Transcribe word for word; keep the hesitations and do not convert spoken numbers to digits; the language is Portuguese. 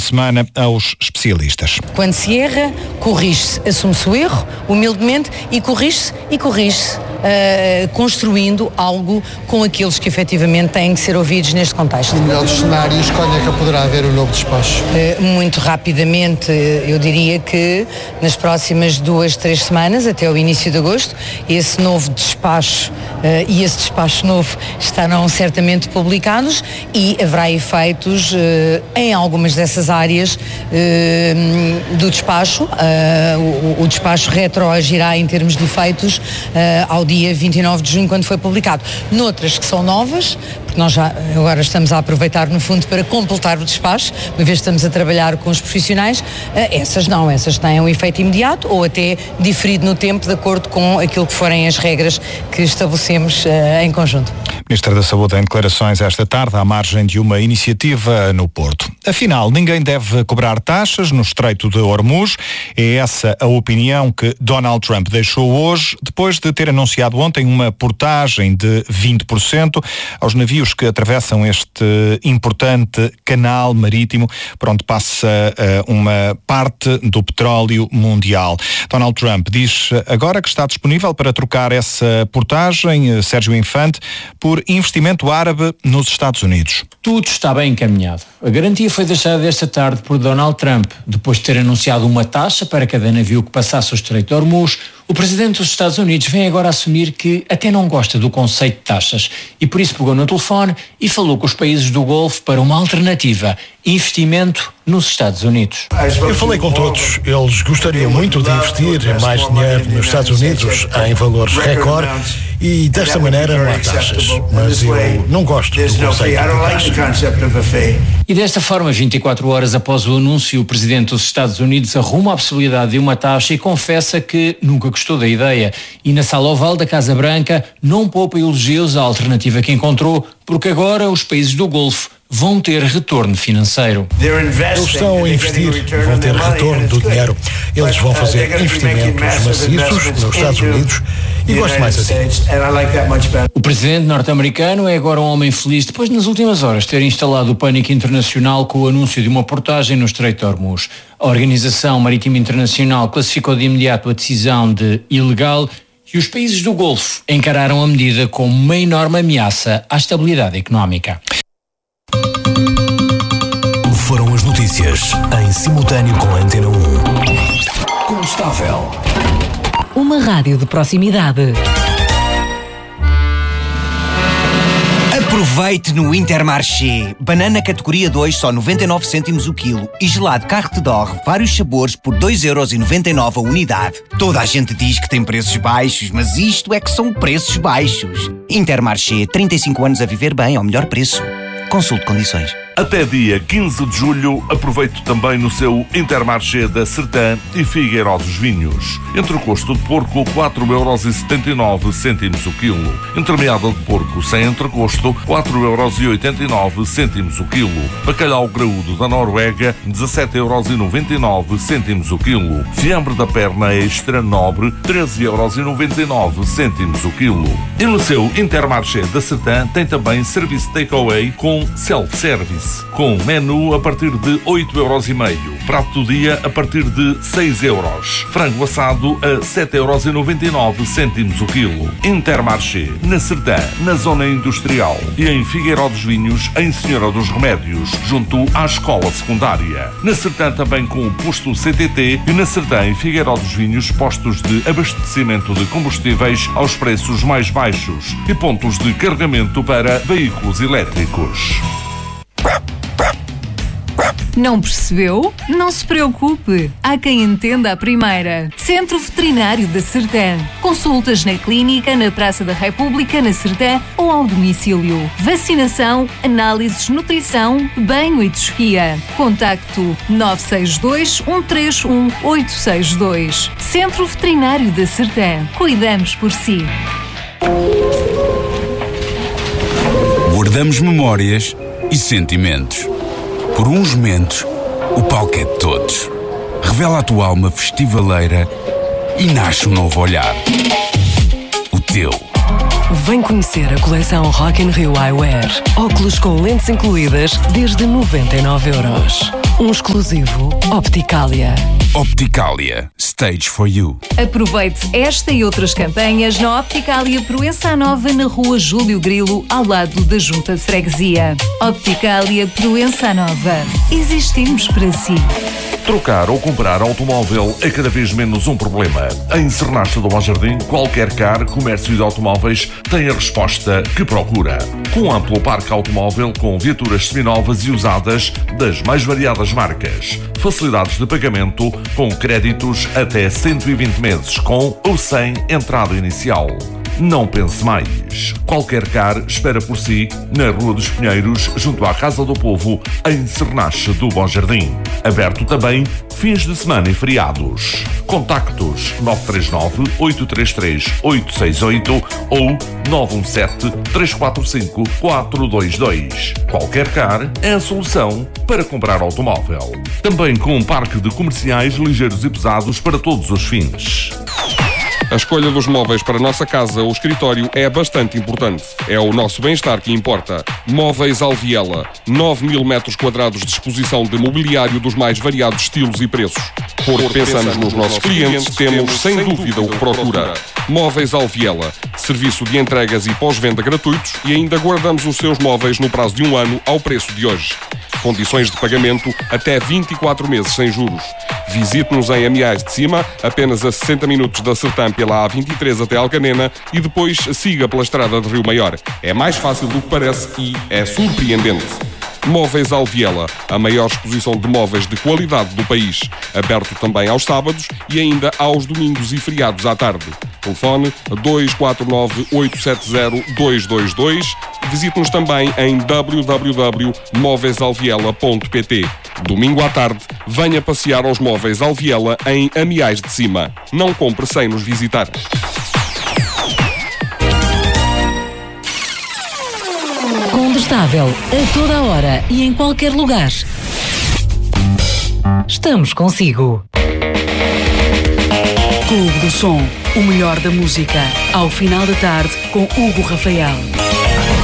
semana aos especialistas. Quando se erra, corrige-se, assume-se o erro, humildemente, e corrige-se e corrige-se, uh, construindo algo com aqueles que efetivamente têm que ser ouvidos neste contexto. Nos melhores cenários, quando é que poderá haver o novo despacho? Uh, muito rapidamente, eu diria que nas próximas duas, três semanas, até o início de agosto, esse novo despacho uh, e esse despacho novo estarão certamente publicados e haverá efeitos uh, em algumas dessas áreas uh, do despacho. Uh, o, o despacho retroagirá em termos de efeitos uh, ao dia vinte e nove de junho, quando foi publicado. Noutras que são novas, porque nós já agora estamos a aproveitar no fundo para completar o despacho, uma vez que estamos a trabalhar com os profissionais, uh, essas não, essas têm um efeito imediato ou até diferido no tempo, de acordo com aquilo que forem as regras que estabelecemos uh, em conjunto. Ministra da Saúde em declarações esta tarde à margem de uma iniciativa no Porto. Afinal, ninguém deve cobrar taxas no Estreito de Hormuz. É essa a opinião que Donald Trump deixou hoje, depois de ter anunciado ontem uma portagem de vinte por cento aos navios que atravessam este importante canal marítimo por onde passa uh, uma parte do petróleo mundial. Donald Trump diz agora que está disponível para trocar essa portagem, Sérgio Infante, por investimento árabe nos Estados Unidos. Tudo está bem encaminhado. A garantia foi deixada esta tarde por Donald Trump. Depois de ter anunciado uma taxa para cada navio que passasse o Estreito de Hormuz, o presidente dos Estados Unidos vem agora assumir que até não gosta do conceito de taxas e por isso pegou no telefone e falou com os países do Golfo para uma alternativa: investimento nos Estados Unidos. Eu falei com todos. Eles gostariam muito de investir mais dinheiro nos Estados Unidos em valores recorde e desta maneira não há taxas. Mas eu não gosto do conceito de taxas. E desta forma, vinte e quatro horas após o anúncio, o presidente dos Estados Unidos arruma a possibilidade de uma taxa e confessa que nunca gostou da ideia. E na sala oval da Casa Branca não poupa elogios à alternativa que encontrou, porque agora os países do Golfo vão ter retorno financeiro. Eles estão a investir, vão ter retorno do dinheiro. Eles vão fazer investimentos maciços nos Estados Unidos e gosto mais assim. O presidente norte-americano é agora um homem feliz depois de nas últimas horas ter instalado o pânico internacional com o anúncio de uma portagem no Estreito de Hormuz. A Organização Marítima Internacional classificou de imediato a decisão de ilegal e os países do Golfo encararam a medida como uma enorme ameaça à estabilidade económica. Foram as notícias em simultâneo com a Antena um. Constável. Uma rádio de proximidade. Aproveite no Intermarché. Banana categoria dois, só noventa e nove cêntimos o quilo. E gelado Carte d'Or, vários sabores, por dois euros e noventa e nove a unidade. Toda a gente diz que tem preços baixos, mas isto é que são preços baixos. Intermarché, trinta e cinco anos a viver bem ao melhor preço. Consulte condições. Até dia quinze de julho, aproveite também no seu Intermarché da Sertã e Figueiró dos Vinhos. Entrecosto de porco, quatro euros e setenta e nove cêntimos o quilo. Entremeada de porco sem entrecosto, quatro euros e oitenta e nove cêntimos o quilo. Bacalhau graúdo da Noruega, dezassete euros e noventa e nove cêntimos o quilo. Fiambre da perna extra nobre, treze euros e noventa e nove cêntimos o quilo. E no seu Intermarché da Sertã tem também serviço takeaway com self-service, com menu a partir de oito euros e meio, prato do dia a partir de seis euros, frango assado a sete euros e noventa e nove cêntimos o quilo. Intermarché, na Sertã, na zona industrial, e em Figueiró dos Vinhos, em Senhora dos Remédios, junto à escola secundária. Na Sertã também com o posto C T T e na Sertã, em Figueiró dos Vinhos, postos de abastecimento de combustíveis aos preços mais baixos e pontos de carregamento para veículos elétricos. Não percebeu? Não se preocupe. Há quem entenda a primeira. Centro Veterinário da Sertã. Consultas na clínica, na Praça da República, na Sertã ou ao domicílio. Vacinação, análises, nutrição, banho e tosquia. Contacto nove seis dois, um três um, oito seis dois. Centro Veterinário da Sertã. Cuidamos por si. Guardamos memórias e sentimentos. Por uns momentos, o palco é de todos. Revela a tua alma festivaleira e nasce um novo olhar. O teu. Vem conhecer a coleção Rock in Rio Eyewear. Óculos com lentes incluídas desde noventa e nove euros. Um exclusivo Opticalia. Opticalia. Stage for you. Aproveite esta e outras campanhas na Opticalia Proença Nova, na rua Júlio Grilo, ao lado da Junta de Freguesia. Opticalia Proença Nova. Existimos para si. Trocar ou comprar automóvel é cada vez menos um problema. Em Sernacha do Bom Jardim, qualquer car, comércio de automóveis tem a resposta que procura. Com amplo parque automóvel, com viaturas seminovas e usadas das mais variadas marcas. Facilidades de pagamento com créditos até cento e vinte meses, com ou sem entrada inicial. Não pense mais. Qualquer car espera por si na Rua dos Pinheiros, junto à Casa do Povo, em Sernacha do Bom Jardim. Aberto também fins de semana e feriados. Contactos nove três nove, oito três três, oito seis oito ou nove um sete, três quatro cinco, quatro dois dois. Qualquer car é a solução para comprar automóvel. Também com um parque de comerciais ligeiros e pesados para todos os fins. A escolha dos móveis para a nossa casa ou escritório é bastante importante. É o nosso bem-estar que importa. Móveis Alviela. nove mil metros quadrados de exposição de mobiliário dos mais variados estilos e preços. Porque pensamos nos nossos clientes, temos sem dúvida o que procura. Móveis Alviela. Serviço de entregas e pós-venda gratuitos e ainda guardamos os seus móveis no prazo de um ano ao preço de hoje. Condições de pagamento até vinte e quatro meses sem juros. Visite-nos em Amiais de Cima, apenas a sessenta minutos da Sertã pela A vinte e três até Alcanena e depois siga pela estrada de Rio Maior. É mais fácil do que parece e é surpreendente. Móveis Alviela, a maior exposição de móveis de qualidade do país. Aberto também aos sábados e ainda aos domingos e feriados à tarde. Telefone dois quatro nove, oito sete zero, dois dois dois. Visite-nos também em w w w ponto móveis alviela ponto p t. Domingo à tarde, venha passear aos Móveis Alviela em Amiais de Cima. Não compre sem nos visitar. Condestável, a toda a hora e em qualquer lugar. Estamos consigo. Clube do Som, o melhor da música. Ao final da tarde, com Hugo Rafael.